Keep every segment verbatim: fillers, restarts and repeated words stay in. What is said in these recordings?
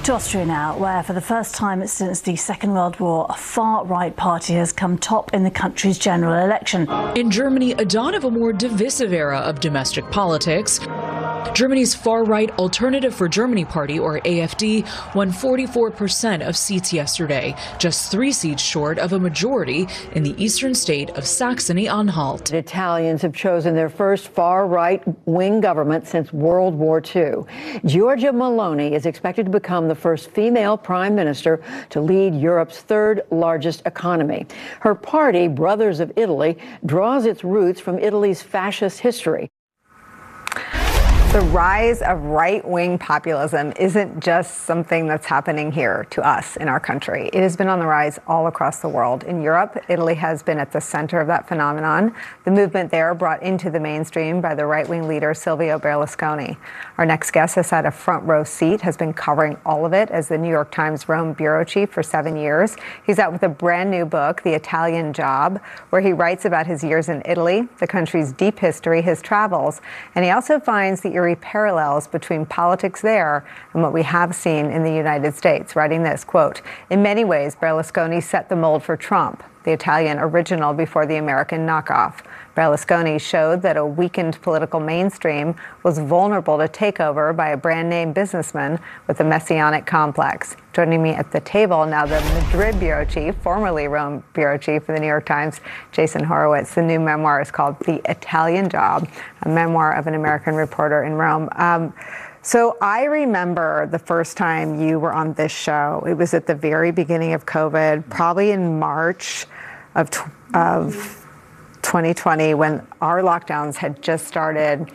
To Austria now, where for the first time since the Second World War, a far-right party has come top in the country's general election. In Germany, a dawn of a more divisive era of domestic politics. Germany's far-right Alternative for Germany Party, or A F D, won forty-four percent of seats yesterday, just three seats short of a majority in the eastern state of Saxony-Anhalt. Italians have chosen their first far-right-wing government since World War Two. Giorgia Meloni is expected to become the first female prime minister to lead Europe's third-largest economy. Her party, Brothers of Italy, draws its roots from Italy's fascist history. The rise of right-wing populism isn't just something that's happening here to us in our country. It has been on the rise all across the world. In Europe, Italy has been at the center of that phenomenon. The movement there brought into the mainstream by the right-wing leader Silvio Berlusconi. Our next guest has had a front row seat, has been covering all of it as the New York Times Rome bureau chief for seven years. He's out with a brand new book, The Italian Job, where he writes about his years in Italy, the country's deep history, his travels, and he also finds the eerie parallels between politics there and what we have seen in the United States, writing this, quote, "In many ways, Berlusconi set the mold for Trump, the Italian original before the American knockoff. Berlusconi showed that a weakened political mainstream was vulnerable to takeover by a brand-name businessman with a messianic complex." Joining me at the table now, the Madrid bureau chief, formerly Rome bureau chief for the New York Times, Jason Horowitz. The new memoir is called The Italian Job, a memoir of an American reporter in Rome. Um, So I remember the first time you were on this show. It was at the very beginning of COVID, probably in March of, of twenty twenty, when our lockdowns had just started,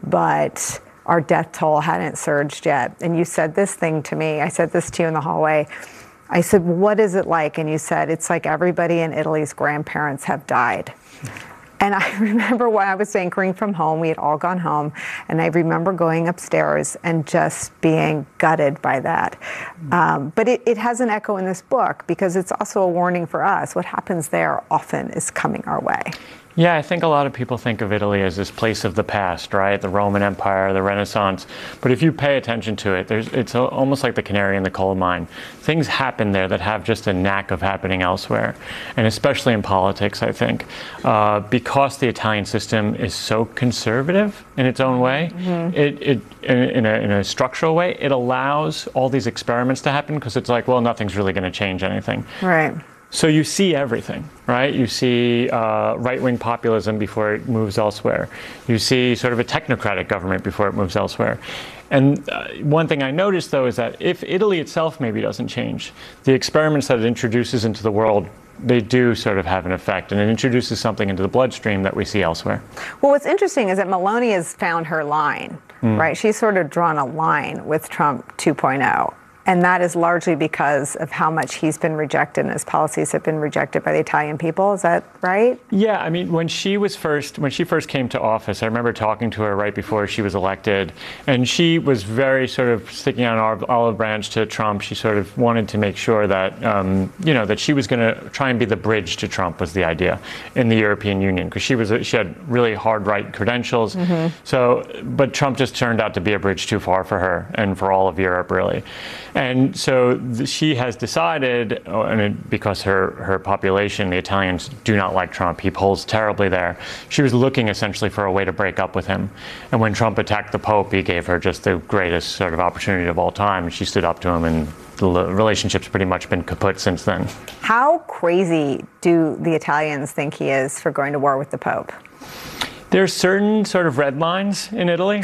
but our death toll hadn't surged yet. And you said this thing to me. I said this to you in the hallway. I said, "What is it like?" And you said, "It's like everybody in Italy's grandparents have died." And I remember when I was anchoring from home, we had all gone home, and I remember going upstairs and just being gutted by that. Um, but it, it has an echo in this book because it's also a warning for us. What happens there often is coming our way. Yeah, I think a lot of people think of Italy as this place of the past, right? The Roman Empire, the Renaissance. But if you pay attention to it, there's, it's a, almost like the canary in the coal mine. Things happen there that have just a knack of happening elsewhere, and especially in politics, I think. Uh, because the Italian system is so conservative in its own way, mm-hmm. it, it in, in, a, in a structural way, it allows all these experiments to happen because it's like, well, nothing's really going to change anything. Right. So you see everything, right? You see uh, right-wing populism before it moves elsewhere. You see sort of a technocratic government before it moves elsewhere. And uh, one thing I noticed, though, is that if Italy itself maybe doesn't change, the experiments that it introduces into the world, they do sort of have an effect, and it introduces something into the bloodstream that we see elsewhere. Well, what's interesting is that Meloni has found her line, mm. right? She's sort of drawn a line with Trump two point oh. And that is largely because of how much he's been rejected and his policies have been rejected by the Italian people. Is that right? Yeah, I mean, when she was first, when she first came to office, I remember talking to her right before she was elected, and she was very sort of sticking out an olive branch to Trump. She sort of wanted to make sure that, um, you know, that she was going to try and be the bridge to Trump was the idea in the European Union, because she was, she had really hard right credentials. Mm-hmm. So, but Trump just turned out to be a bridge too far for her and for all of Europe, really. And so th- she has decided, oh, and it, because her, her population, the Italians, do not like Trump. He polls terribly there. She was looking essentially for a way to break up with him. And when Trump attacked the Pope, he gave her just the greatest sort of opportunity of all time. And she stood up to him, and the relationship's pretty much been kaput since then. How crazy do the Italians think he is for going to war with the Pope? There's certain sort of red lines in Italy.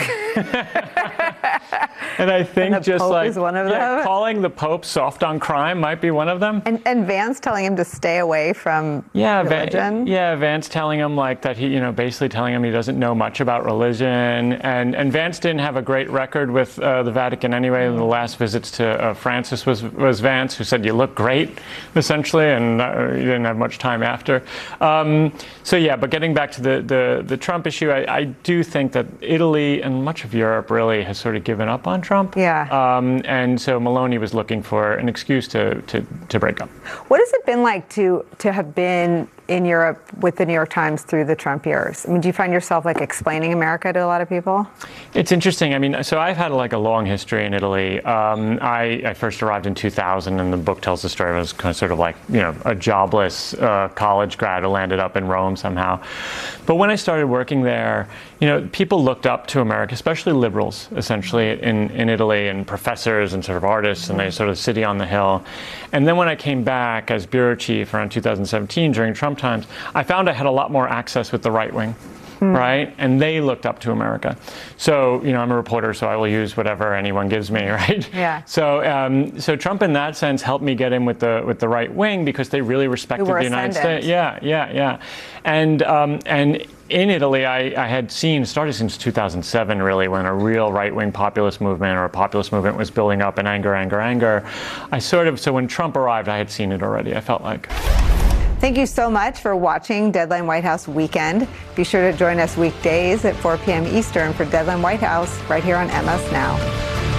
And I think and just Pope like is one of yeah, them. calling the Pope soft on crime might be one of them. And, and Vance telling him to stay away from yeah, religion. Va- yeah, Vance telling him like that he, you know, basically telling him he doesn't know much about religion. And and Vance didn't have a great record with uh, the Vatican anyway. Mm. The last visits to uh, Francis was was Vance, who said you look great, essentially, and uh, you didn't have much time after. Um, so yeah, but getting back to the the, the Trump issue, I, I do think that Italy and much of Europe really has sort of given up on Trump. Yeah. Um, and so Meloni was looking for an excuse to, to, to break up. What has it been like to to have been in Europe with the New York Times through the Trump years? I mean, do you find yourself like explaining America to a lot of people? It's interesting. I mean, so I've had like a long history in Italy. Um, I, I first arrived in two thousand, and the book tells the story. I was kind of sort of like, you know, a jobless uh, college grad who landed up in Rome somehow. But when I started working there, you know, people looked up to America, especially liberals, essentially, in, in Italy, and professors and sort of artists, and they sort of city on the hill. And then when I came back as bureau chief around two thousand seventeen during Trump times, I found I had a lot more access with the right wing. Mm. Right? And they looked up to America. So, you know, I'm a reporter, so I will use whatever anyone gives me, right? Yeah. So, um, so Trump in that sense helped me get in with the with the right wing because they really respected the United States. Yeah, yeah, yeah. And um, and in Italy, I, I had seen, started since two thousand seven, really, when a real right-wing populist movement or a populist movement was building up in anger, anger, anger. I sort of, so when Trump arrived, I had seen it already, I felt like. Thank you so much for watching Deadline White House Weekend. Be sure to join us weekdays at four p.m. Eastern for Deadline White House right here on M S Now.